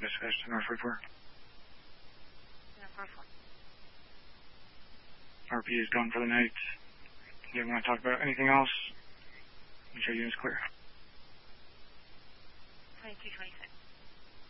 Dispatch to North 44. Yeah, 44. RP is gone for the night. Do you want to talk about anything else? Make sure unit's clear. 2226.